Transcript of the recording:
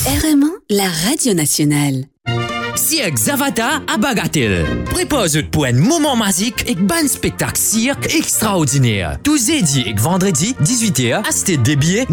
RMA, la radio nationale. Cirque Zavata à Bagatelle. Prépare-toi pour un moment magique et un spectacle cirque extraordinaire. Tous jeudi et vendredi, 18h, achetez des billets